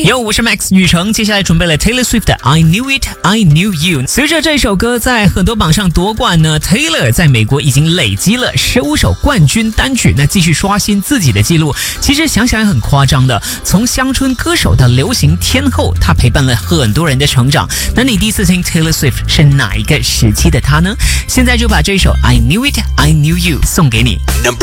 Yo， 我是 Max 雨成，接下来准备了 Taylor Swift 的 I Knew It, I Knew You。随着这首歌在很多榜上夺冠呢 ，Taylor 在美国已经累积了15首冠军单曲，那继续刷新自己的记录。其实想想也很夸张的，从乡村歌手到流行天后，她陪伴了很多人的成长。那你第一次听 Taylor Swift 是哪一个时期的她呢？现在就把这首 I Knew It, I Knew You 送给你。 Number